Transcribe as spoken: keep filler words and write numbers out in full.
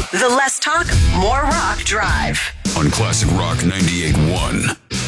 The Less Talk, More Rock Drive. On Classic Rock ninety-eight point one.